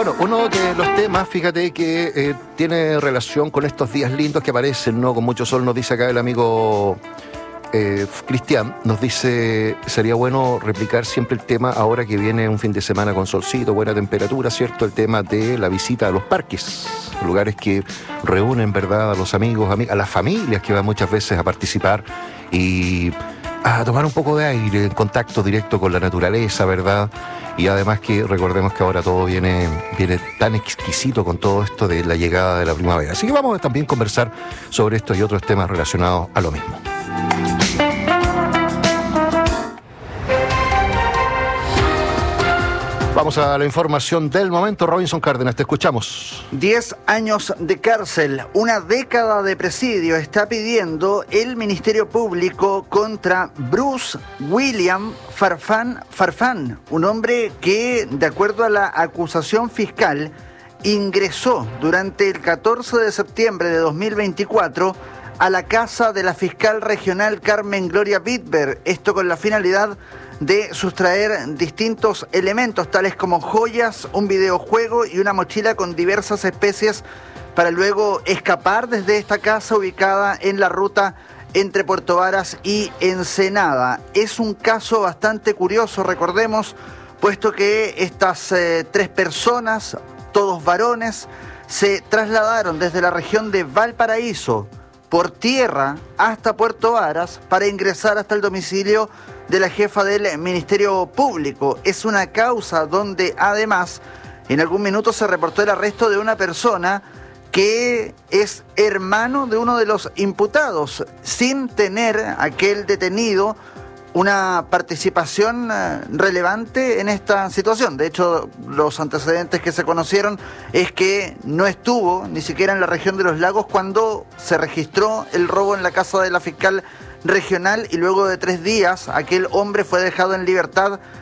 Bueno, uno de los temas, fíjate que tiene relación con estos días lindos que aparecen, ¿no? Con mucho sol, nos dice acá el amigo Cristian, nos dice, sería bueno replicar siempre el tema ahora que viene un fin de semana con solcito, buena temperatura, ¿cierto? El tema de la visita a los parques, lugares que reúnen, ¿verdad?, a los amigos, a las familias que van muchas veces a participar y a tomar un poco de aire, en contacto directo con la naturaleza, ¿verdad? Y además que recordemos que ahora todo viene tan exquisito con todo esto de la llegada de la primavera. Así que vamos a también conversar sobre esto y otros temas relacionados a lo mismo. Vamos a la información del momento. Robinson Cárdenas, te escuchamos. 10 años de cárcel, una década de presidio está pidiendo el Ministerio Público contra Bruce William Farfán, un hombre que, de acuerdo a la acusación fiscal, ingresó durante el 14 de septiembre de 2024 a la casa de la fiscal regional Carmen Gloria Bitber, esto con la finalidad de sustraer distintos elementos tales como joyas, un videojuego y una mochila con diversas especies para luego escapar desde esta casa ubicada en la ruta entre Puerto Varas y Ensenada. Es un caso bastante curioso, recordemos, puesto que estas 3 personas, todos varones, se trasladaron desde la región de Valparaíso por tierra hasta Puerto Varas para ingresar hasta el domicilio de la jefa del Ministerio Público. Es una causa donde además en algún minuto se reportó el arresto de una persona que es hermano de uno de los imputados, sin tener aquel detenido una participación relevante en esta situación. De hecho, los antecedentes que se conocieron es que no estuvo ni siquiera en la región de Los Lagos cuando se registró el robo en la casa de la fiscal regional y luego de 3 días aquel hombre fue dejado en libertad